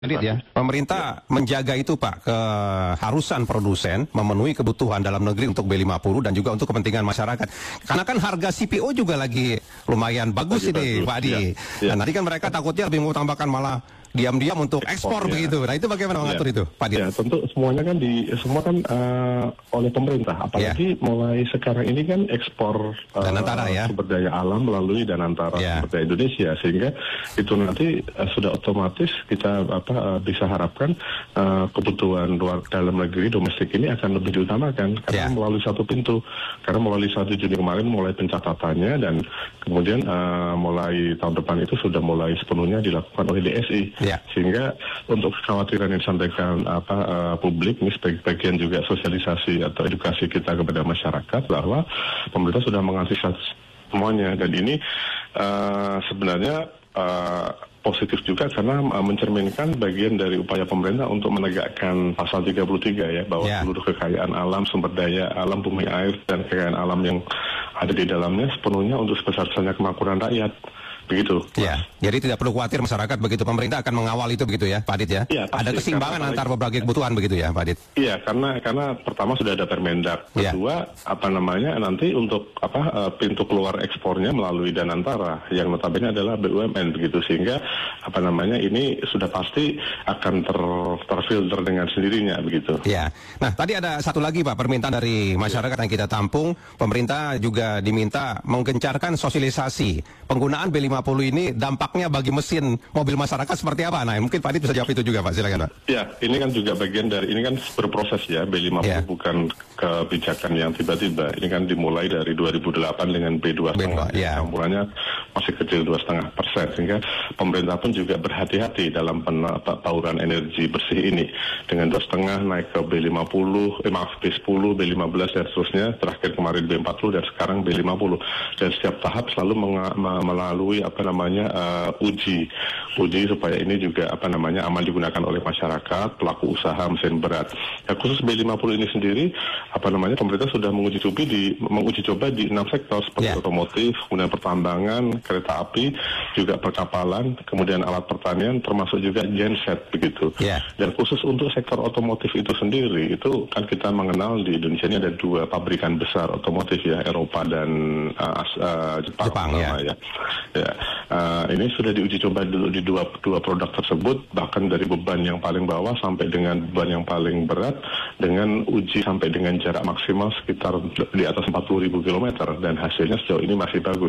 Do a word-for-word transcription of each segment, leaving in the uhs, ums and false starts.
Adit ya, pemerintah menjaga itu Pak, keharusan produsen memenuhi kebutuhan dalam negeri untuk B lima puluh dan juga untuk kepentingan masyarakat. Karena kan harga C P O juga lagi lumayan bagus lagi ini bagus. Pak Adi. Ya, ya. Nah, nanti kan mereka takutnya lebih mengutamakan malah diam-diam untuk ekspor, ekspor ya. Begitu. Nah itu bagaimana mengatur ya. Itu Pak Adi? Ya tentu semuanya kan di semua kan uh, oleh pemerintah. Apalagi ya. Mulai sekarang ini kan ekspor uh, Danantara, ya? sumber daya alam melalui Danantara ya. Sumber daya Indonesia, sehingga itu nanti uh, sudah otomatis kita apa uh, bisa harapkan uh, kebutuhan luar dalam negeri domestik ini akan lebih diutamakan karena ya. Melalui satu pintu. Karena melalui satu Juni kemarin mulai pencatatannya dan kemudian uh, mulai tahun depan itu sudah mulai sepenuhnya dilakukan oleh D S I. Ya. Sehingga untuk kekhawatiran yang disampaikan apa uh, publik ini sebagai bagian juga sosialisasi atau edukasi kita kepada masyarakat bahwa pemerintah sudah mengantisipasi semuanya, dan ini uh, sebenarnya uh, positif juga karena uh, mencerminkan bagian dari upaya pemerintah untuk menegakkan pasal tiga puluh tiga ya, bahwa yeah. seluruh kekayaan alam, sumber daya alam, bumi air dan kekayaan alam yang ada di dalamnya sepenuhnya untuk sebesar-besarnya kemakmuran rakyat. Begitu. Ya, jadi tidak perlu khawatir masyarakat begitu, pemerintah akan mengawal itu begitu ya, Pak Adit ya. Ya pasti, ada keseimbangan antar berbagai kebutuhan begitu ya, Pak Adit. Iya, karena karena pertama sudah ada Permendak, kedua ya. Apa namanya nanti untuk apa pintu keluar ekspornya melalui Danantara yang notabene adalah B U M N begitu, sehingga apa namanya ini sudah pasti akan ter terfilter dengan sendirinya begitu. Ya. Nah, tadi ada satu lagi Pak, permintaan dari masyarakat ya. Yang kita tampung, pemerintah juga diminta menggencarkan sosialisasi penggunaan B lima puluh ini, dampaknya bagi mesin mobil masyarakat seperti apa? Nah, mungkin Pak Adit bisa jawab itu juga Pak, silakan Pak. Ya, ini kan juga bagian dari, ini kan berproses ya, B lima puluh ya. Bukan kebijakan yang tiba-tiba, ini kan dimulai dari dua ribu delapan dengan B dua koma lima, ya. Campurannya masih kecil dua koma lima persen, sehingga pemerintah pun juga berhati-hati dalam bauran energi bersih ini, dengan dua koma lima naik ke B lima puluh, eh, maaf B sepuluh, B lima belas dan seterusnya, terakhir kemarin B empat puluh dan sekarang B lima puluh, dan setiap tahap selalu melalui apa namanya uh, uji uji supaya ini juga apa namanya aman digunakan oleh masyarakat, pelaku usaha mesin berat. Ya, khusus B lima puluh ini sendiri apa namanya pemerintah sudah menguji coba di menguji coba di enam sektor seperti yeah. otomotif, kemudian pertambangan, kereta api, juga perkapalan, kemudian alat pertanian, termasuk juga genset begitu. Yeah. Dan khusus untuk sektor otomotif itu sendiri, itu kan kita mengenal di Indonesia ini ada dua pabrikan besar otomotif ya, Eropa dan uh, uh, Jepang, Jepang ya. ya. Ya, uh, ini sudah diuji coba dulu di dua, dua produk tersebut, bahkan dari beban yang paling bawah sampai dengan beban yang paling berat, dengan uji sampai dengan jarak maksimal sekitar di atas empat puluh ribu kilometer, dan hasilnya sejauh ini masih bagus.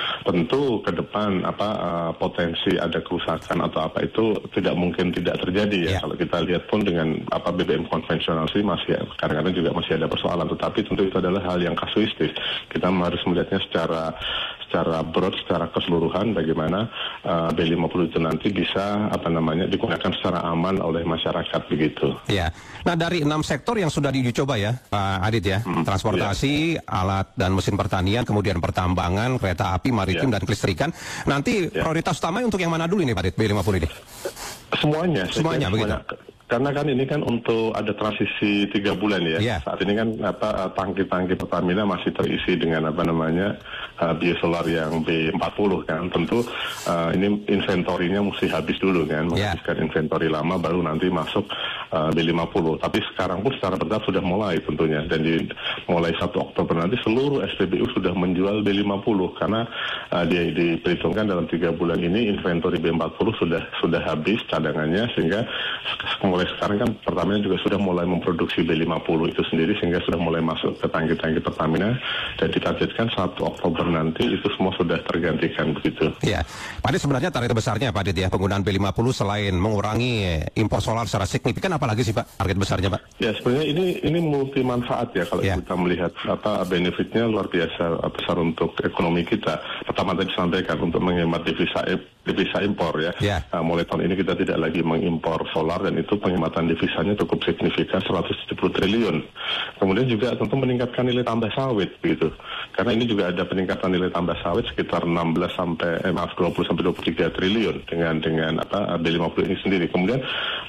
Tentu ke depan apa uh, potensi ada kerusakan atau apa itu tidak mungkin tidak terjadi ya. Yeah. Kalau kita lihat pun dengan apa B B M konvensional sih masih kadang-kadang juga masih ada persoalan, tetapi tentu itu adalah hal yang kasuistis. Kita harus melihatnya secara secara broad, secara keseluruhan bagaimana uh, B lima puluh itu nanti bisa apa namanya digunakan secara aman oleh masyarakat begitu. Ya. Nah, dari enam sektor yang sudah diuji coba ya, Pak Adit ya, hmm, transportasi, ya. Alat dan mesin pertanian, kemudian pertambangan, kereta api, maritim ya. Dan kelistrikan. Nanti ya. Prioritas utama untuk yang mana dulu ini Pak Adit, B lima puluh ini? Semuanya. Semuanya begitu. Semuanya. Karena kan ini kan untuk ada transisi tiga bulan ya. Yeah. Saat ini kan apa tangki-tangki Pertamina masih terisi dengan apa namanya uh, biosolar yang B empat puluh kan. Tentu uh, ini inventorinya mesti habis dulu kan, menghabiskan yeah. inventori lama baru nanti masuk uh, B lima puluh. Tapi sekarang pun secara bertahap sudah mulai tentunya, dan di mulai satu Oktober nanti seluruh S P B U sudah menjual B lima puluh karena uh, dia diperhitungkan dalam tiga bulan ini inventori B empat puluh sudah sudah habis cadangannya, sehingga mulai sekarang kan Pertamina juga sudah mulai memproduksi B lima puluh itu sendiri, sehingga sudah mulai masuk ke tangki-tangki Pertamina, dan ditargetkan satu Oktober nanti itu semua sudah tergantikan begitu. Ya, Pak Adit, sebenarnya target besarnya Pak Adit ya, penggunaan B lima puluh selain mengurangi impor solar secara signifikan, apalagi sih Pak target besarnya Pak? Ya, sebenarnya ini ini multi manfaat ya kalau ya. Kita melihat apa benefitnya luar biasa besar untuk ekonomi kita. Pertama tadi disampaikan untuk menghemat devisa devisa impor ya. ya. Uh, mulai tahun ini kita tidak lagi mengimpor solar, dan itu penghematan devisanya cukup signifikan seratus tujuh puluh triliun. Kemudian juga tentu meningkatkan nilai tambah sawit gitu. Karena ini juga ada peningkatan nilai tambah sawit sekitar enam belas sampai eh, maaf dua puluh sampai dua puluh tiga triliun dengan dengan apa B lima puluh ini sendiri. Kemudian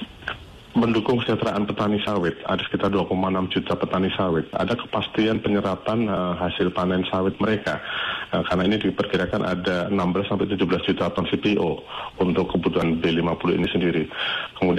mendukung kesejahteraan petani sawit, ada sekitar dua koma enam juta petani sawit, ada kepastian penyerapan uh, hasil panen sawit mereka, Nah, karena ini diperkirakan ada enam belas sampai tujuh belas juta ton C P O untuk kebutuhan B lima puluh ini sendiri. Kemudian